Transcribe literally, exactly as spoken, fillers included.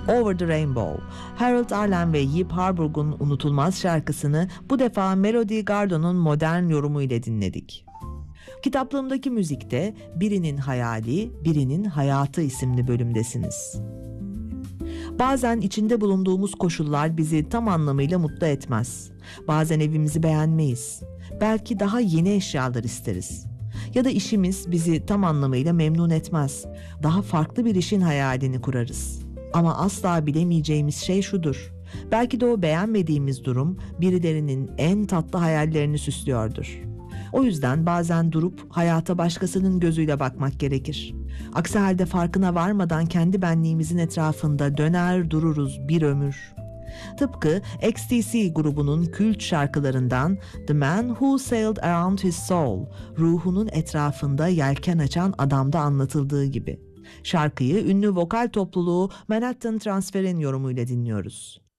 Over the Rainbow, Harold Arlen ve Yip Harburg'un unutulmaz şarkısını bu defa Melody Gardot'un modern yorumu ile dinledik. Kitaplığımdaki müzikte Birinin Hayali, Birinin Hayatı isimli bölümdesiniz. Bazen içinde bulunduğumuz koşullar bizi tam anlamıyla mutlu etmez. Bazen evimizi beğenmeyiz. Belki daha yeni eşyalar isteriz. Ya da işimiz bizi tam anlamıyla memnun etmez. Daha farklı bir işin hayalini kurarız. Ama asla bilemeyeceğimiz şey şudur: belki de o beğenmediğimiz durum birilerinin en tatlı hayallerini süslüyordur. O yüzden bazen durup hayata başkasının gözüyle bakmak gerekir. Aksi halde farkına varmadan kendi benliğimizin etrafında döner dururuz bir ömür. Tıpkı X T C grubunun kült şarkılarından The Man Who Sailed Around His Soul, ruhunun etrafında yelken açan adamda anlatıldığı gibi. Şarkıyı ünlü vokal topluluğu Manhattan Transfer'in yorumuyla dinliyoruz.